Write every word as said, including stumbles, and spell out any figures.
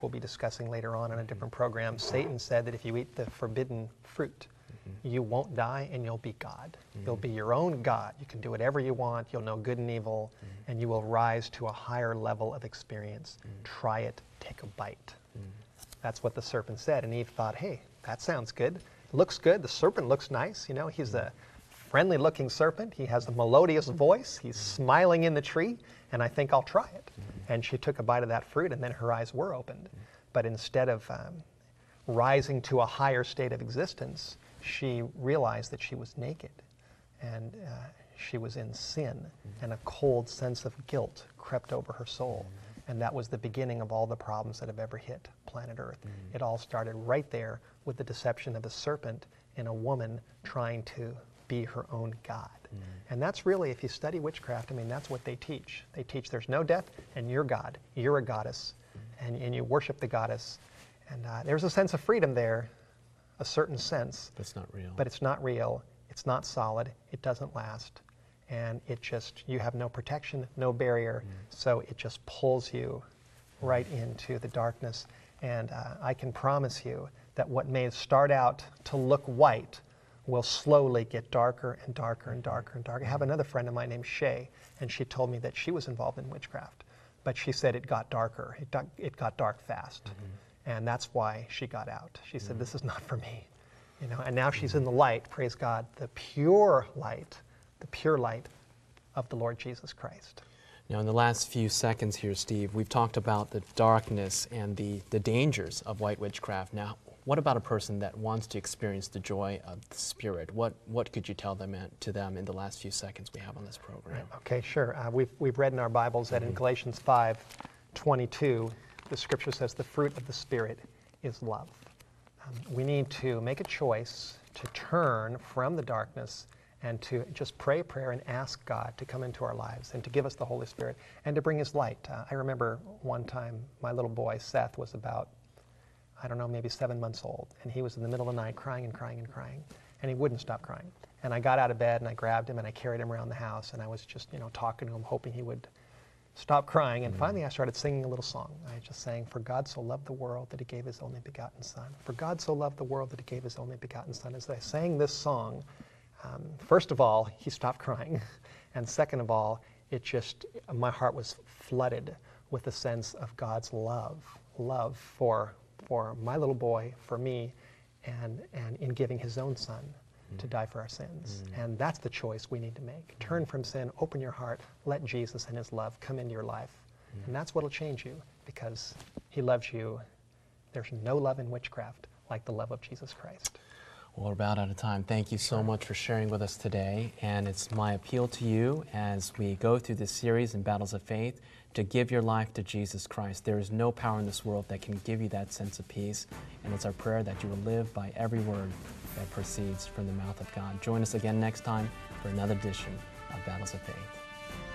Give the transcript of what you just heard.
we'll be discussing later on in a different program, Satan said that if you eat the forbidden fruit, mm-hmm. you won't die and you'll be God. Mm-hmm. You'll be your own God. You can do whatever you want. You'll know good and evil, mm-hmm. and you will rise to a higher level of experience. Mm-hmm. Try it, take a bite. Mm-hmm. That's what the serpent said. And Eve thought, hey, that sounds good. Looks good. The serpent looks nice. You know, he's mm-hmm. a friendly looking serpent. He has a melodious voice. He's mm-hmm. smiling in the tree, and I think I'll try it. Mm-hmm. And she took a bite of that fruit, and then her eyes were opened. Mm-hmm. But instead of um, rising to a higher state of existence, she realized that she was naked, and uh, she was in sin, mm-hmm. and a cold sense of guilt crept over her soul. Mm-hmm. And that was the beginning of all the problems that have ever hit planet Earth. Mm-hmm. It all started right there with the deception of a serpent in a woman trying to be her own God. Mm-hmm. And that's really, if you study witchcraft, I mean, that's what they teach. They teach there's no death, and you're God. You're a goddess, mm-hmm. and, and you worship the goddess. And uh, there's a sense of freedom there, a certain sense. That's not real. But it's not real. It's not solid. It doesn't last. And it just, you have no protection, no barrier. Mm-hmm. So it just pulls you right into the darkness. And uh, I can promise you that what may start out to look white will slowly get darker and darker and darker and darker. I have another friend of mine named Shay, and she told me that she was involved in witchcraft. But she said it got darker. It, got, it got dark fast. Mm-hmm. And that's why she got out. She said, this is not for me. You know, and now she's in the light, praise God, the pure light, the pure light of the Lord Jesus Christ. Now, in the last few seconds here, Steve, we've talked about the darkness and the, the dangers of white witchcraft. Now, what about a person that wants to experience the joy of the Spirit? What, what could you tell them to them in the last few seconds we have on this program? Okay, sure. Uh, we've, we've read in our Bibles that mm-hmm. in Galatians five twenty-two, the Scripture says the fruit of the Spirit is love. Um, we need to make a choice to turn from the darkness and to just pray a prayer and ask God to come into our lives and to give us the Holy Spirit and to bring His light. Uh, I remember one time my little boy, Seth, was about, I don't know, maybe seven months old, and he was in the middle of the night crying and crying and crying, and he wouldn't stop crying. And I got out of bed and I grabbed him and I carried him around the house, and I was just, you know, talking to him, hoping he would stop crying. And mm-hmm. finally I started singing a little song. I just sang, "For God so loved the world that He gave His only begotten Son. For God so loved the world that He gave His only begotten Son." As I sang this song, um, first of all, he stopped crying. And second of all, it just, my heart was flooded with a sense of God's love, love for for my little boy, for me, and, and in giving His own Son mm. to die for our sins. Mm. And that's the choice we need to make. Mm. Turn from sin, open your heart, let Jesus and His love come into your life. Mm. And that's what will change you, because He loves you. There's no love in witchcraft like the love of Jesus Christ. Well, we're about out of time. Thank you so sure. much for sharing with us today. And it's my appeal to you as we go through this series in Battles of Faith to give your life to Jesus Christ. There is no power in this world that can give you that sense of peace. And it's our prayer that you will live by every word that proceeds from the mouth of God. Join us again next time for another edition of Battles of Faith.